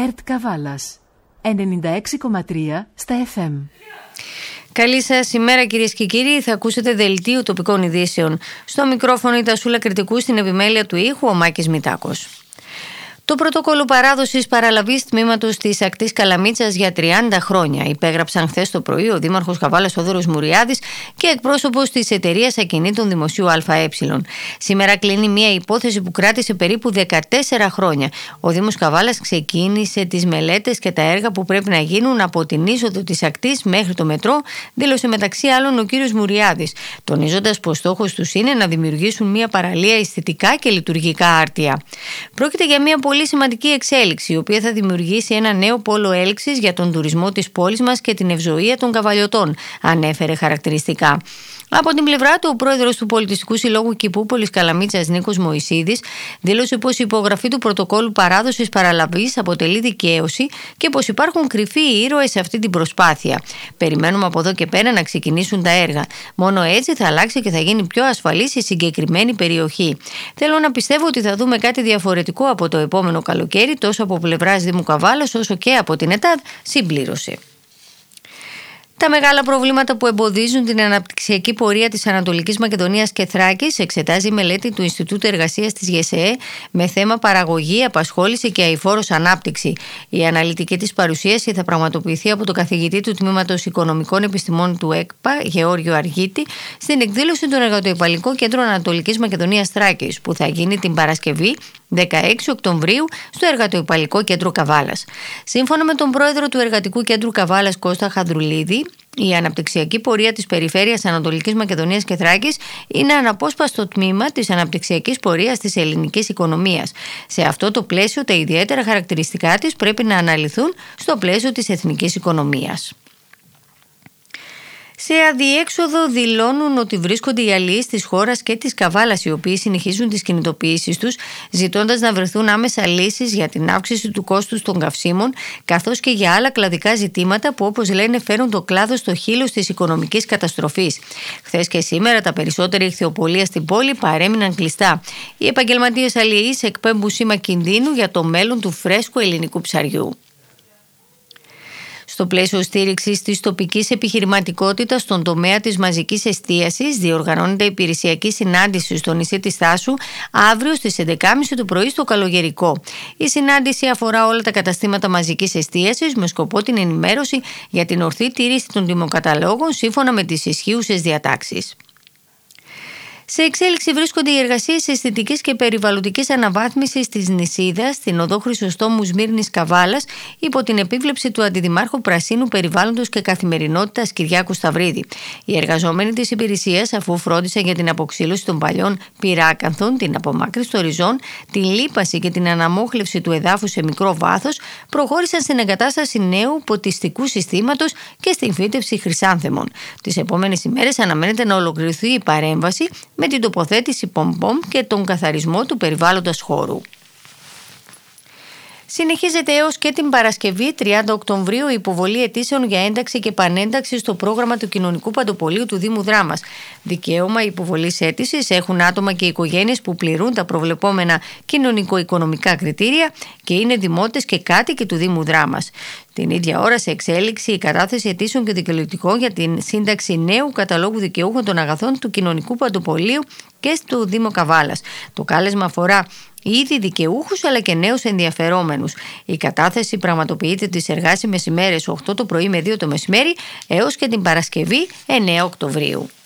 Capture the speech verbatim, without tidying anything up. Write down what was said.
ΕΡΤ Καβάλας ενενήντα έξι κόμμα τρία στα εφ εμ. Καλή σας ημέρα κυρίες και κύριοι, θα ακούσετε δελτίο τοπικών ειδήσεων. Στο μικρόφωνο η Τασούλα Κρητικού, στην επιμέλεια του ήχου ο Μάκης Μητάκος. Το πρωτόκολλο παράδοσης παραλαβής τμήματος της ακτής Καλαμίτσας για τριάντα χρόνια υπέγραψαν χθες το πρωί ο Δήμαρχος Καβάλας Θόδωρος Μουριάδης και εκπρόσωπος της εταιρείας ακινήτων Δημοσίου ΑΕ. Σήμερα κλείνει μια υπόθεση που κράτησε περίπου δεκατέσσερα χρόνια. Ο Δήμος Καβάλας ξεκίνησε τις μελέτες και τα έργα που πρέπει να γίνουν από την είσοδο της ακτής μέχρι το μετρό, δήλωσε μεταξύ άλλων ο κύριος Μουριάδης, τονίζοντας πως στόχος τους είναι να δημιουργήσουν μια παραλία αισθητικά και λειτουργικά άρτια. Πρόκειται για μια πολύ σημαντική εξέλιξη, η οποία θα δημιουργήσει ένα νέο πόλο έλξης για τον τουρισμό της πόλης μας και την ευζοία των καβαλιωτών, ανέφερε χαρακτηριστικά. Από την πλευρά του, ο πρόεδρος του Πολιτιστικού Συλλόγου Κηπούπολης Καλαμίτσας, Νίκος Μωυσίδης, δήλωσε πως η υπογραφή του πρωτοκόλλου παράδοσης παραλαβής αποτελεί δικαίωση και πως υπάρχουν κρυφοί ήρωες σε αυτή την προσπάθεια. Περιμένουμε από εδώ και πέρα να ξεκινήσουν τα έργα. Μόνο έτσι θα αλλάξει και θα γίνει πιο ασφαλής η συγκεκριμένη περιοχή. Θέλω να πιστεύω ότι θα δούμε κάτι διαφορετικό από το επόμενο καλοκαίρι, τόσο από πλευράς Δήμου Καβάλας όσο και από την ΕΤΑΔ, συμπλήρωσε. Τα μεγάλα προβλήματα που εμποδίζουν την αναπτυξιακή πορεία της Ανατολικής Μακεδονίας και Θράκης εξετάζει η μελέτη του Ινστιτούτου Εργασίας της ΓΕΣΕΕ με θέμα παραγωγή, απασχόληση και αειφόρος ανάπτυξη. Η αναλυτική της παρουσίαση θα πραγματοποιηθεί από τον καθηγητή του Τμήματος Οικονομικών Επιστημών του ΕΚΠΑ, Γεώργιο Αργίτη, στην εκδήλωση του Εργατοϊπαλλικού Κέντρου Ανατολικής Μακεδονίας Θράκης, που θα γίνει την Παρασκευή δεκαέξι Οκτωβρίου στο Εργατοϊπαλλικό Κέντρο Καβάλας. Σύμφωνα με τον πρόεδρο του Εργατικού Κέντρου Καβάλας, Κώστα Χανδρουλίδη, η αναπτυξιακή πορεία της περιφέρειας Ανατολικής Μακεδονίας και Θράκης είναι αναπόσπαστο τμήμα της αναπτυξιακής πορείας της ελληνικής οικονομίας. Σε αυτό το πλαίσιο, τα ιδιαίτερα χαρακτηριστικά της πρέπει να αναλυθούν στο πλαίσιο της εθνικής οικονομίας. Σε αδιέξοδο δηλώνουν ότι βρίσκονται οι αλληλείς της χώρας και της Καβάλας, οι οποίοι συνεχίζουν τις κινητοποιήσεις τους, ζητώντας να βρεθούν άμεσα λύσεις για την αύξηση του κόστους των καυσίμων, καθώς και για άλλα κλαδικά ζητήματα που, όπως λένε, φέρουν το κλάδο στο χείλος της οικονομικής καταστροφής. Χθες και σήμερα τα περισσότερα ηχθειοπολεία στην πόλη παρέμειναν κλειστά. Οι επαγγελματίες αλληλείς εκπέμπουν σήμα κινδύνου για το μέλλον του φρέσκου ελληνικού ψαριού. Στο πλαίσιο στήριξης της τοπικής επιχειρηματικότητας στον τομέα της μαζικής εστίασης, διοργανώνεται υπηρεσιακή συνάντηση στο νησί της Θάσου αύριο στις έντεκα και μισή το πρωί στο Καλογερικό. Η συνάντηση αφορά όλα τα καταστήματα μαζικής εστίασης με σκοπό την ενημέρωση για την ορθή τήρηση των τιμοκαταλόγων σύμφωνα με τις ισχύουσες διατάξεις. Σε εξέλιξη βρίσκονται οι εργασίες αισθητικής και περιβαλλοντικής αναβάθμισης της νησίδας στην οδό Χρυσοστόμου Σμύρνης Καβάλας υπό την επίβλεψη του Αντιδημάρχου Πρασίνου Περιβάλλοντος και Καθημερινότητας Κυριάκου Σταυρίδη. Οι εργαζόμενοι της υπηρεσίας, αφού φρόντισαν για την αποξήλωση των παλιών πυράκανθων, την απομάκρυνση των ριζών, την λίπαση και την αναμόχλευση του εδάφους σε μικρό βάθος, προχώρησαν στην εγκατάσταση νέου ποτιστικού συστήματος και στην φύτευση χρυσάνθεμων. Τις επόμενες ημέρες αναμένεται να ολοκληρωθεί η παρέμβαση με την τοποθέτηση πομπομ και τον καθαρισμό του περιβάλλοντας χώρου. Συνεχίζεται έως και την Παρασκευή τριάντα Οκτωβρίου η υποβολή αιτήσεων για ένταξη και πανένταξη στο πρόγραμμα του Κοινωνικού Παντοπολείου του Δήμου Δράμας. Δικαίωμα υποβολής αίτησης έχουν άτομα και οικογένειες που πληρούν τα προβλεπόμενα κοινωνικο-οικονομικά κριτήρια και είναι δημότες και κάτοικοι του Δήμου Δράμας. Την ίδια ώρα σε εξέλιξη η κατάθεση αιτήσεων και δικαιολογητικών για την σύνταξη νέου καταλόγου δικαιούχων των αγαθών του Κοινωνικού Παντοπολείου και στο Δήμο Καβάλας. Το κάλεσμα αφορά ήδη δικαιούχους αλλά και νέους ενδιαφερόμενους. Η κατάθεση πραγματοποιείται τις εργάσιμες ημέρες οκτώ το πρωί με δύο το μεσημέρι έως και την Παρασκευή εννέα Οκτωβρίου.